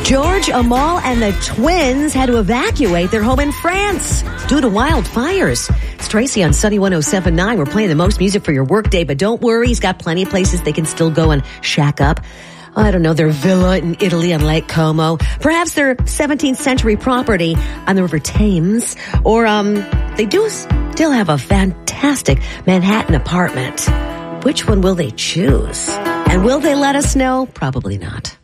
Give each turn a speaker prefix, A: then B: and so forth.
A: George, Amal, and the twins had to evacuate their home in France due to wildfires. It's Tracy on Sunny 107.9. We're playing the most music for your workday, but don't worry. He's got plenty of places they can still go and shack up. I don't know, their villa in Italy on Lake Como. Perhaps their 17th century property on the River Thames. Or they do still have a fantastic Manhattan apartment. Which one will they choose? And will they let us know? Probably not.